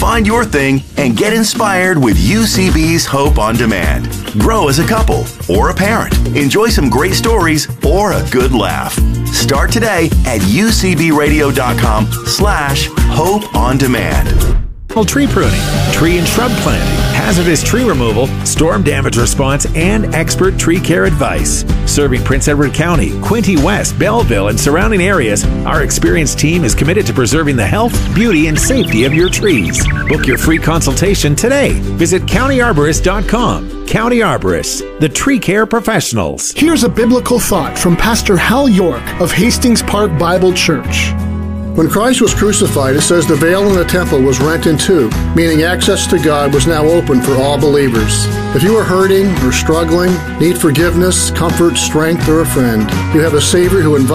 Find your thing and get inspired with UCB's Hope on Demand. Grow as a couple or a parent. Enjoy some great stories or a good laugh. Start today at ucbradio.com/Hope on Demand. Tree pruning, tree and shrub planting, hazardous tree removal, storm damage response, and expert tree care advice. Serving Prince Edward County, Quinte West, Belleville, and surrounding areas, our experienced team is committed to preserving the health, beauty, and safety of your trees. Book your free consultation today. Visit countyarborist.com. County Arborists, the tree care professionals. Here's a biblical thought from Pastor Hal York of Hastings Park Bible Church. When Christ was crucified, it says the veil in the temple was rent in two, meaning access to God was now open for all believers. If you are hurting or struggling, need forgiveness, comfort, strength, or a friend, you have a Savior who invites